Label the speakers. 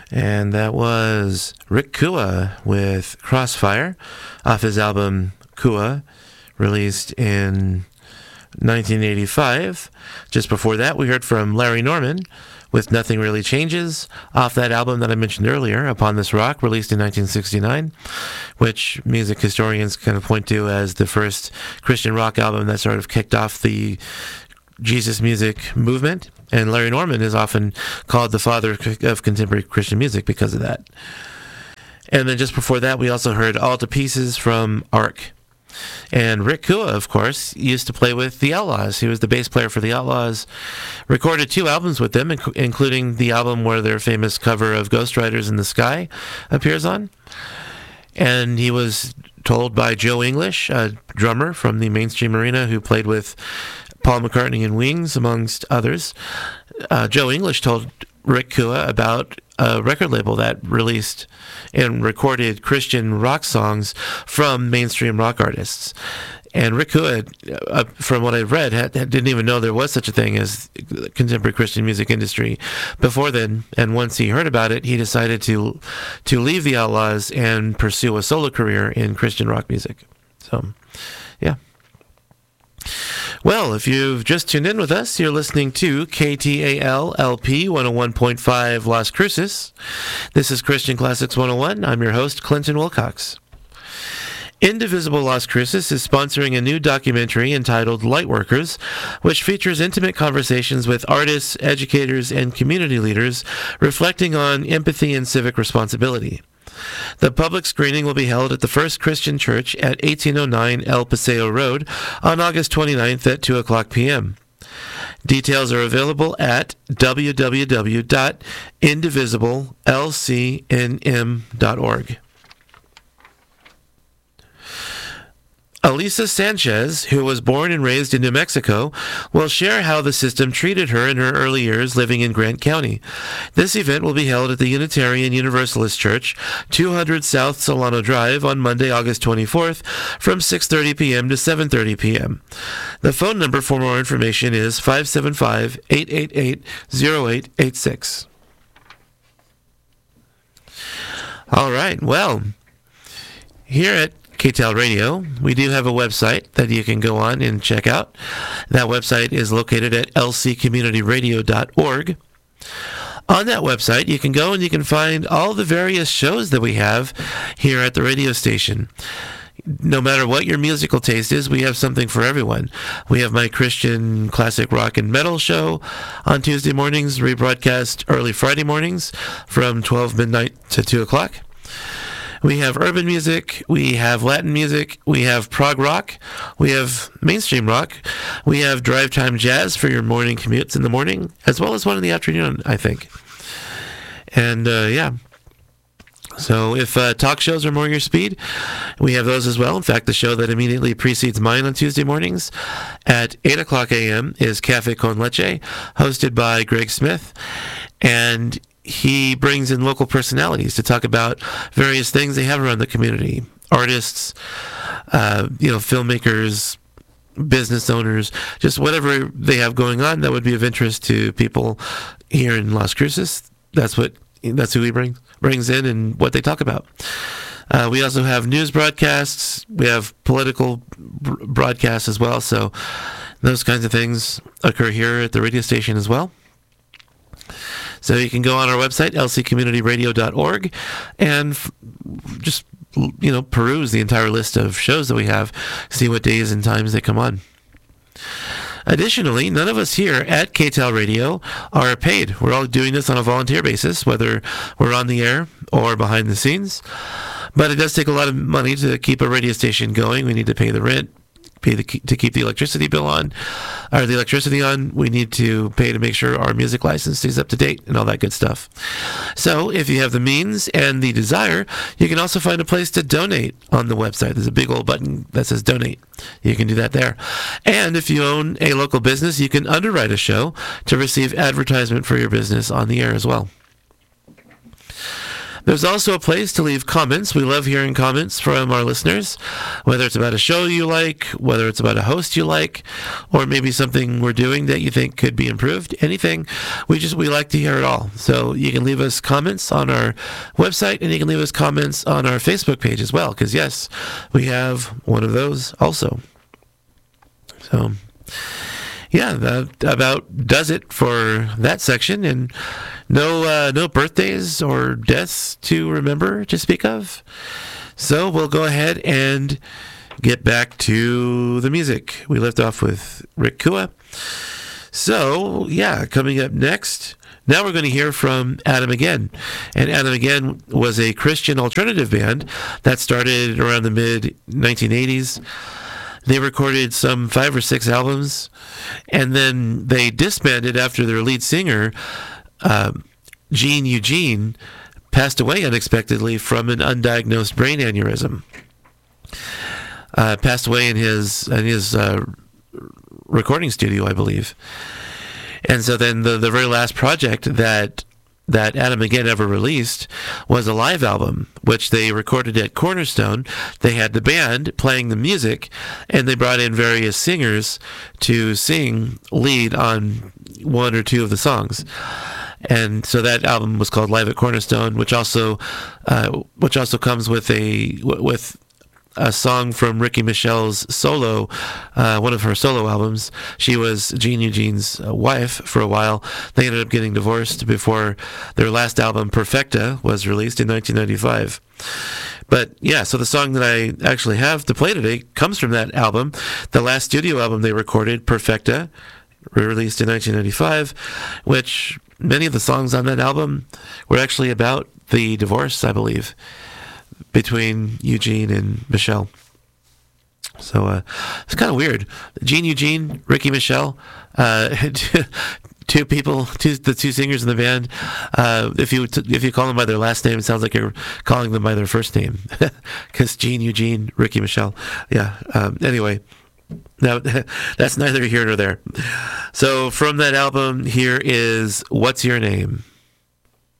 Speaker 1: And that was Rick Kua with Crossfire off his album Kua, released in 1985. Just before that, we heard from Larry Norman with Nothing Really Changes off that album that I mentioned earlier, Upon This Rock, released in 1969, which music historians kind of point to as the first Christian rock album that sort of kicked off the Jesus music movement. And Larry Norman is often called the father of contemporary Christian music because of that. And then just before that, we also heard All to Pieces from Ark. And Rick Kua, of course, used to play with the Outlaws. He was the bass player for the Outlaws, recorded 2 albums with them, including the album where their famous cover of Ghost Riders in the Sky appears on. And he was told by Joe English, a drummer from the Mainstream Arena who played with Paul McCartney and Wings, amongst others. Joe English told Rick Kua about a record label that released and recorded Christian rock songs from mainstream rock artists. And Rick Kua, from what I've read, didn't even know there was such a thing as the contemporary Christian music industry before then. And once he heard about it, he decided to leave the Outlaws and pursue a solo career in Christian rock music. So, yeah. Well, if you've just tuned in with us, you're listening to KTAL-LP 101.5 Las Cruces. This is Christian Classics 101. I'm your host, Clinton Wilcox. Indivisible Las Cruces is sponsoring a new documentary entitled Lightworkers, which features intimate conversations with artists, educators, and community leaders reflecting on empathy and civic responsibility. The public screening will be held at the First Christian Church at 1809 El Paseo Road on August 29th at 2 o'clock p.m. Details are available at www.indivisiblelcnm.org. Elisa Sanchez, who was born and raised in New Mexico, will share how the system treated her in her early years living in Grant County. This event will be held at the Unitarian Universalist Church, 200 South Solano Drive, on Monday, August 24th, from 6:30 p.m. to 7:30 p.m. The phone number for more information is 575-888-0886. All right, well, here at KTAL Radio, we do have a website that you can go on and check out. That website is located at lccommunityradio.org. On that website, you can go and you can find all the various shows that we have here at the radio station. No matter what your musical taste is, we have something for everyone. We have my Christian classic rock and metal show on Tuesday mornings, rebroadcast early Friday mornings from 12 midnight to 2 o'clock. We have urban music, we have Latin music, we have prog rock, we have mainstream rock, we have drive time jazz for your morning commutes in the morning, as well as one in the afternoon, I think. And yeah. So if talk shows are more your speed, we have those as well. In fact, the show that immediately precedes mine on Tuesday mornings at 8 o'clock a.m. is Cafe Con Leche, hosted by Greg Smith. And he brings in local personalities to talk about various things they have around the community. Artists, filmmakers, business owners, just whatever they have going on that would be of interest to people here in Las Cruces. That's who he brings in and what they talk about. We also have news broadcasts. We have political broadcasts as well. So those kinds of things occur here at the radio station as well. So you can go on our website, lccommunityradio.org, and just, peruse the entire list of shows that we have, see what days and times they come on. Additionally, none of us here at KTAL Radio are paid. We're all doing this on a volunteer basis, whether we're on the air or behind the scenes. But it does take a lot of money to keep a radio station going. We need to pay the rent, to keep the electricity bill on, or the electricity on. We need to pay to make sure our music license stays up to date and all that good stuff. So if you have the means and the desire, you can also find a place to donate on the website. There's a big old button that says donate. You can do that there. And if you own a local business, you can underwrite a show to receive advertisement for your business on the air as well. There's also a place to leave comments. We love hearing comments from our listeners, whether it's about a show you like, whether it's about a host you like, or maybe something we're doing that you think could be improved. Anything. We like to hear it all. So you can leave us comments on our website, and you can leave us comments on our Facebook page as well, because yes, we have one of those also. So yeah, that about does it for that section, and no birthdays or deaths to remember to speak of. So we'll go ahead and get back to the music. We left off with Rick Kua. So yeah, coming up next, now we're going to hear from Adam Again. And Adam Again was a Christian alternative band that started around the mid-1980s. They recorded some 5 or 6 albums, and then they disbanded after their lead singer, Gene Eugene, passed away unexpectedly from an undiagnosed brain aneurysm. Passed away in his recording studio, I believe. And so then the very last project that Adam Again ever released was a live album, which they recorded at Cornerstone. They had the band playing the music, and they brought in various singers to sing lead on 1 or 2 of the songs. And so that album was called Live at Cornerstone, which also comes with a song from Ricky Michelle's solo, one of her solo albums. She was Gene Eugene's wife for a while. They ended up getting divorced before their last album, Perfecta, was released in 1995. But yeah, so the song that I actually have to play today comes from that album. The last studio album they recorded, Perfecta, released in 1995, which many of the songs on that album were actually about the divorce, I believe, between Eugene and Michelle. So it's kind of weird. Gene Eugene, Ricky Michelle, two singers in the band. If you call them by their last name, it sounds like you're calling them by their first name, because Gene Eugene, Ricky Michelle. Yeah. Anyway. Now, that's neither here nor there. So from that album, here is What's Your Name?